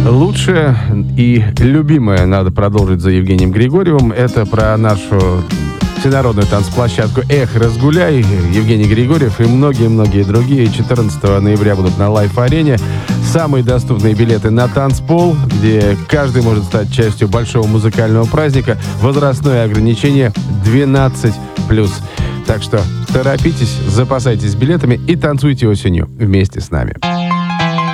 Лучшее и любимое надо продолжить за Евгением Григорьевым. Это про нашу всенародную танцплощадку «Эх, разгуляй». Евгений Григорьев и многие-многие другие 14 ноября будут на Лайф-арене. Самые доступные билеты на танцпол, где каждый может стать частью большого музыкального праздника. Возрастное ограничение 12+. Так что торопитесь, запасайтесь билетами и танцуйте осенью вместе с нами.